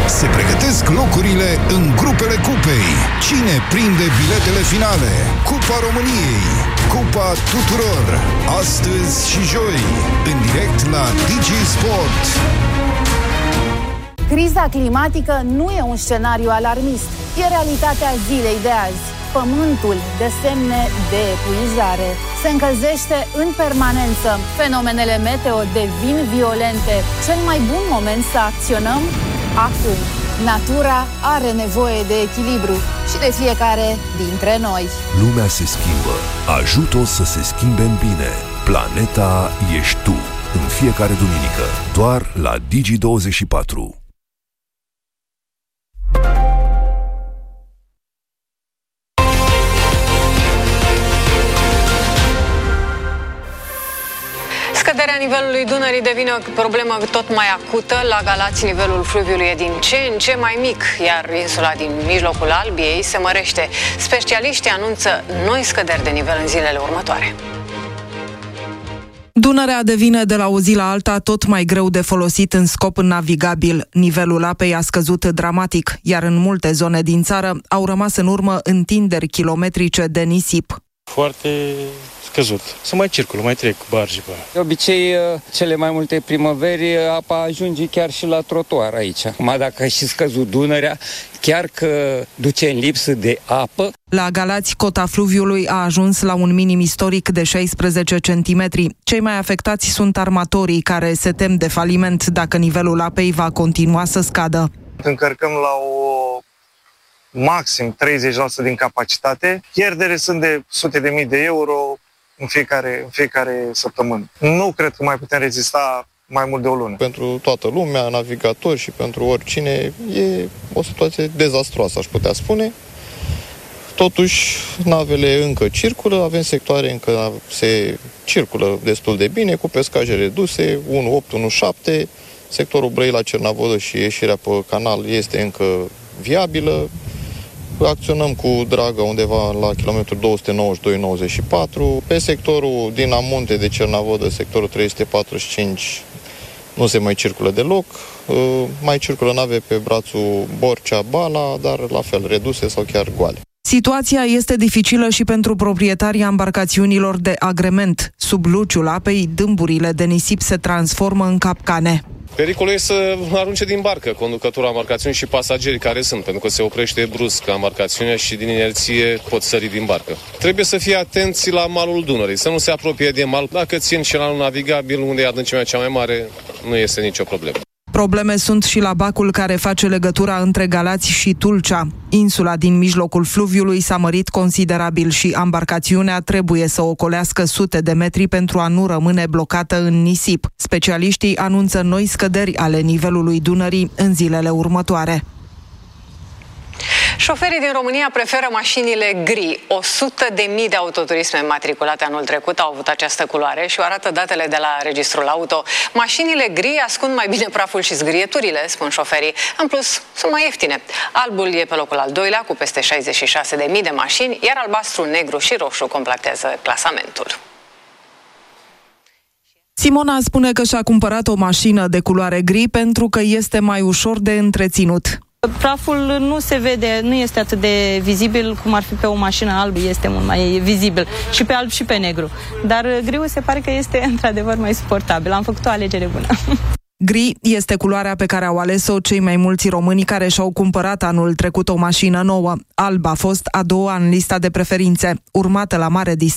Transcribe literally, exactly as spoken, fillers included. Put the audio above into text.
Se pregătesc locurile în grupele cupei. Cine prinde biletele finale? Cupa României, Cupa tuturor, astăzi și joi, în direct la Digi Sport. Criza climatică nu e un scenariu alarmist, e realitatea zilei de azi. Pământul dă semne de epuizare. Se încălzește în permanență. Fenomenele meteo devin violente. Cel mai bun moment să acționăm? Acum. Natura are nevoie de echilibru și de fiecare dintre noi. Lumea se schimbă. Ajută-o să se schimbe în bine. Planeta ești tu. În fiecare duminică. Doar la Digi douăzeci și patru. Scăderea nivelului Dunării devine o problemă tot mai acută. La Galați, nivelul fluviului e din ce în ce mai mic, iar insula din mijlocul Albiei se mărește. Specialiștii anunță noi scăderi de nivel în zilele următoare. Dunărea devine de la o zi la alta tot mai greu de folosit în scop navigabil. Nivelul apei a scăzut dramatic, iar în multe zone din țară au rămas în urmă întinderi kilometrice de nisip. Foarte scăzut. Să mai circulă, mai trec barji pe. De obicei, cele mai multe primăveri, apa ajunge chiar și la trotuar aici. Acum, dacă a și scăzut Dunărea, chiar că duce în lipsă de apă. La Galați, cota fluviului a ajuns la un minim istoric de șaisprezece centimetri. Cei mai afectați sunt armatorii, care se tem de faliment dacă nivelul apei va continua să scadă. Încărcăm la o maxim treizeci la sută din capacitate. Pierdere sunt de sute de mii de euro în fiecare, în fiecare săptămână. Nu cred că mai putem rezista mai mult de o lună. Pentru toată lumea, navigatori și pentru oricine, e o situație dezastroasă, aș putea spune. Totuși, navele încă circulă, avem sectoare încă se circulă destul de bine, cu pescaje reduse, unu opt, unu șapte. Sectorul Brăila-Cernavodă și ieșirea pe canal este încă viabilă. Acționăm cu Draga undeva la kilometrul două sute nouăzeci și doi nouăzeci și patru. Pe sectorul din Amunte de Cernavodă, sectorul trei sute patruzeci și cinci, nu se mai circulă deloc. Mai circulă nave pe brațul Borcea-Bala, dar la fel reduse sau chiar goale. Situația este dificilă și pentru proprietarii embarcațiunilor de agrement. Sub luciul apei, dâmburile de nisip se transformă în capcane. Pericolul e să arunce din barcă conducătorul embarcațiunii și pasagerii care sunt, pentru că se oprește brusc embarcațiunea și din inerție pot sări din barcă. Trebuie să fie atenți la malul Dunării, să nu se apropie de mal. Dacă țin și la un navigabil, unde e adâncimea cea mai mare, nu este nicio problemă. Probleme sunt și la bacul care face legătura între Galați și Tulcea. Insula din mijlocul fluviului s-a mărit considerabil și embarcațiunea trebuie să ocolească sute de metri pentru a nu rămâne blocată în nisip. Specialiștii anunță noi scăderi ale nivelului Dunării în zilele următoare. Șoferii din România preferă mașinile gri. o sută de mii de autoturisme matriculate anul trecut au avut această culoare și o arată datele de la Registrul Auto. Mașinile gri ascund mai bine praful și zgrieturile, spun șoferii. În plus, sunt mai ieftine. Albul e pe locul al doilea, cu peste șaizeci și șase de mii de mașini, iar albastru, negru și roșu completează clasamentul. Simona spune că și-a cumpărat o mașină de culoare gri pentru că este mai ușor de întreținut. Praful nu se vede, nu este atât de vizibil cum ar fi pe o mașină albă, este mult mai vizibil și pe alb și pe negru. Dar griul se pare că este într-adevăr mai suportabil. Am făcut o alegere bună. Gri este culoarea pe care au ales-o cei mai mulți români care și-au cumpărat anul trecut o mașină nouă. Alb a fost a doua în lista de preferințe, urmată la mare distanță